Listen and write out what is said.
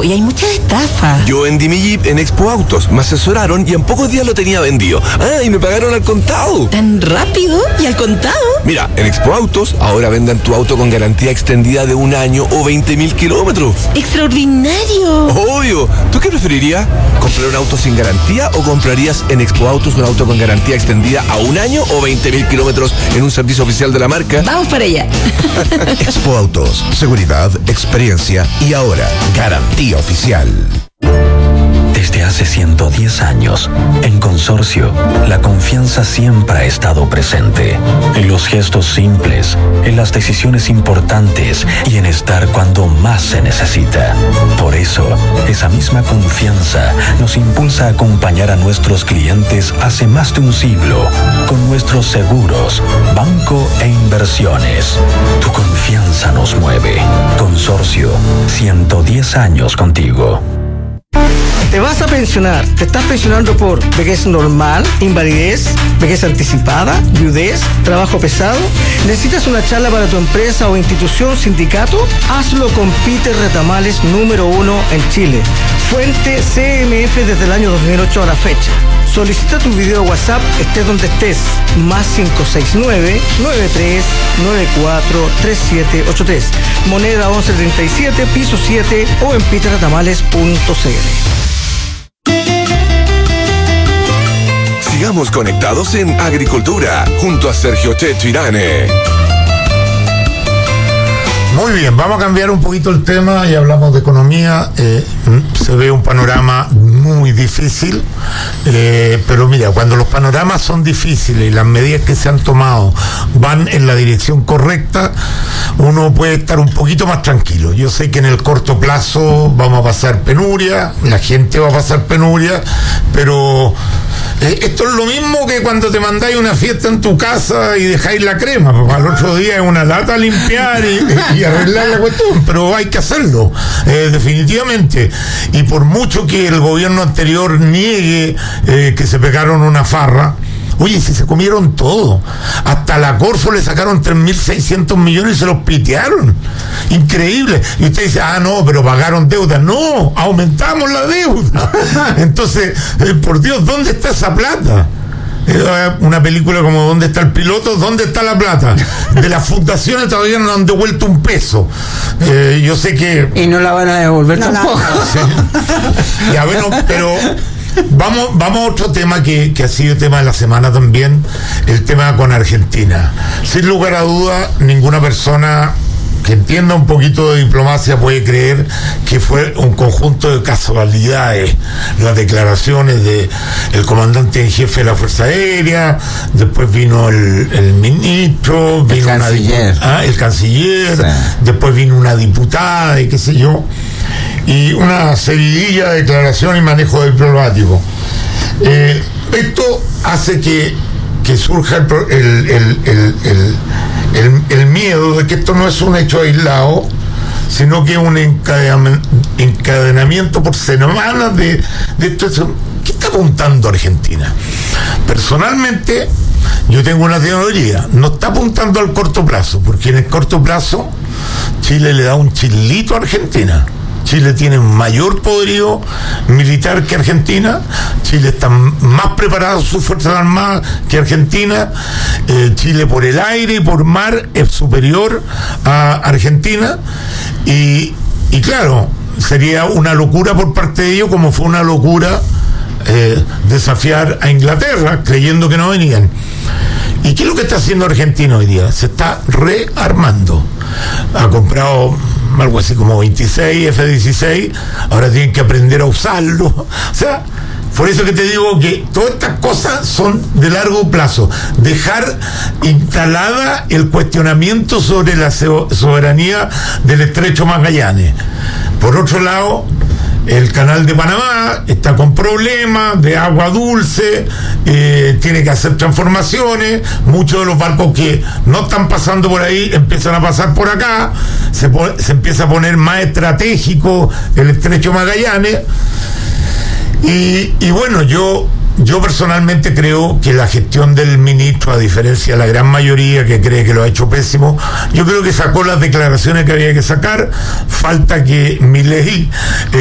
po, y hay muchas estafas. Yo vendí mi Jeep en Expo Autos, me asesoraron y en pocos días lo tenía vendido. Y me pagaron al contado. ¿Tan rápido? ¿Y al contado? Mira, en Expo Autos ahora vendan tu auto con garantía extendida de 1 año o 20.000 kilómetros. ¡Extraordinario! Obvio. ¿Tú qué preferirías? ¿Comprar un auto sin garantía o comprarías en Expo Autos un auto con garantía extendida a 1 año o 20.000 kilómetros en un servicio oficial de la marca? Vamos para allá. Expo Autos, seguridad, experiencia y ahora garantía oficial. Desde hace 110 años, en Consorcio, la confianza siempre ha estado presente. En los gestos simples, en las decisiones importantes y en estar cuando más se necesita. Por eso, esa misma confianza nos impulsa a acompañar a nuestros clientes hace más de un siglo con nuestros seguros, banco e inversiones. Tu confianza nos mueve. Consorcio, 110 años contigo. Te vas a pensionar. ¿Te estás pensionando por vejez normal, invalidez, vejez anticipada, viudez, trabajo pesado? ¿Necesitas una charla para tu empresa o institución, sindicato? Hazlo con Peter Retamales, número 1 en Chile. Fuente CMF desde el año 2008 a la fecha. Solicita tu video WhatsApp, estés donde estés. Más 569-9394-3783. Moneda 1137, piso 7 o en peterretamales.cl. Sigamos conectados en Agricultura, junto a Sergio Checho Irane. Muy bien, vamos a cambiar un poquito el tema y hablamos de economía. Se ve un panorama muy difícil, pero mira, cuando los panoramas son difíciles y las medidas que se han tomado van en la dirección correcta, uno puede estar un poquito más tranquilo. Yo sé que en el corto plazo vamos a pasar penuria, la gente va a pasar penuria, pero esto es lo mismo que cuando te mandáis una fiesta en tu casa y dejáis la crema, pues al otro día es una lata a limpiar y arreglar la cuestión, pero hay que hacerlo, definitivamente. Y por mucho que el gobierno anterior niegue que se pegaron una farra, oye, si se comieron todo, hasta la Corfo le sacaron 3.600 millones y se los pitearon, increíble. Y usted dice, no, pero pagaron deuda. No, aumentamos la deuda. Entonces, por Dios, ¿dónde está esa plata? Una película como ¿Dónde está el piloto? ¿Dónde está la plata? De las fundaciones todavía no han devuelto un peso. Yo sé que... Y no la van a devolver tampoco. Sí. Ya, bueno, pero... Vamos a otro tema que ha sido tema de la semana también, el tema con Argentina. Sin lugar a duda, ninguna persona que entienda un poquito de diplomacia puede creer que fue un conjunto de casualidades. Las declaraciones de el comandante en jefe de la Fuerza Aérea, después vino el ministro, vino el canciller, sí. Después vino una diputada y qué sé yo, y una seguidilla de declaración y manejo diplomático. Esto hace que surja el miedo de que esto no es un hecho aislado, sino que es un encadenamiento por semanas de esto. ¿Qué está apuntando Argentina? Personalmente, yo tengo una teoría. No está apuntando al corto plazo, porque en el corto plazo Chile le da un chilito a Argentina. Chile tiene mayor poderío militar que Argentina. Chile está más preparado, sus fuerzas armadas, que Argentina. Chile por el aire y por mar es superior a Argentina. Y claro, sería una locura por parte de ellos, como fue una locura desafiar a Inglaterra creyendo que no venían. ¿Y qué es lo que está haciendo Argentina hoy día? Se está rearmando. Ha comprado algo así como 26 F-16, ahora tienen que aprender a usarlo. O sea, por eso que te digo que todas estas cosas son de largo plazo. Dejar instalada el cuestionamiento sobre la soberanía del Estrecho Magallanes. Por otro lado, el canal de Panamá está con problemas de agua dulce, tiene que hacer transformaciones. Muchos de los barcos que no están pasando por ahí empiezan a pasar por acá. Se empieza a poner más estratégico el Estrecho Magallanes. Y bueno, yo personalmente creo que la gestión del ministro, a diferencia de la gran mayoría que cree que lo ha hecho pésimo, yo creo que sacó las declaraciones que había que sacar. Falta que Milei